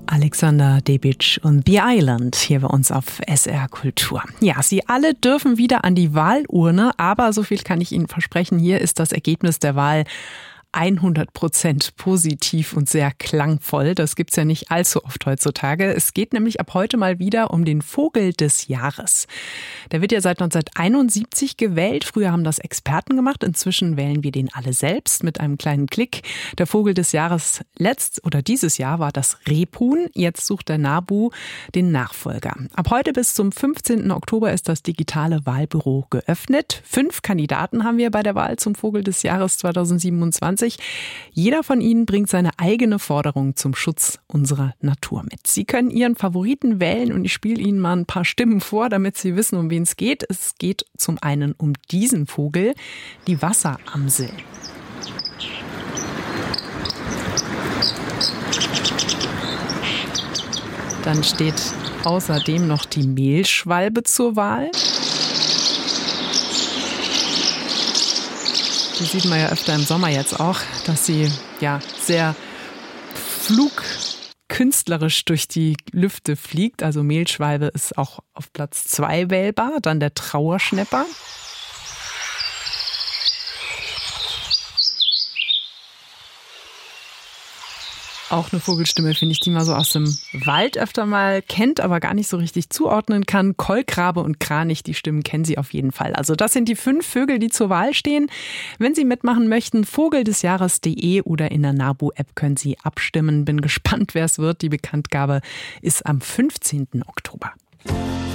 Alexander Debitsch und The Island hier bei uns auf SR Kultur. Ja, Sie alle dürfen wieder an die Wahlurne, aber so viel kann ich Ihnen versprechen, hier ist das Ergebnis der Wahl 100% positiv und sehr klangvoll. Das gibt's ja nicht allzu oft heutzutage. Es geht nämlich ab heute mal wieder um den Vogel des Jahres. Der wird ja seit 1971 gewählt. Früher haben das Experten gemacht. Inzwischen wählen wir den alle selbst mit einem kleinen Klick. Der Vogel des Jahres dieses Jahr war das Rebhuhn. Jetzt sucht der NABU den Nachfolger. Ab heute bis zum 15. Oktober ist das digitale Wahlbüro geöffnet. 5 Kandidaten haben wir bei der Wahl zum Vogel des Jahres 2027. Jeder von Ihnen bringt seine eigene Forderung zum Schutz unserer Natur mit. Sie können Ihren Favoriten wählen und ich spiele Ihnen mal ein paar Stimmen vor, damit Sie wissen, um wen es geht. Es geht zum einen um diesen Vogel, die Wasseramsel. Dann steht außerdem noch die Mehlschwalbe zur Wahl. Die sieht man ja öfter im Sommer jetzt auch, dass sie ja sehr flugkünstlerisch durch die Lüfte fliegt. Also Mehlschwalbe ist auch auf Platz 2 wählbar. Dann der Trauerschnäpper. Auch eine Vogelstimme, finde ich, die man so aus dem Wald öfter mal kennt, aber gar nicht so richtig zuordnen kann. Kolkrabe und Kranich, die Stimmen kennen Sie auf jeden Fall. Also das sind die 5 Vögel, die zur Wahl stehen. Wenn Sie mitmachen möchten, vogeldesjahres.de oder in der NABU-App können Sie abstimmen. Bin gespannt, wer es wird. Die Bekanntgabe ist am 15. Oktober.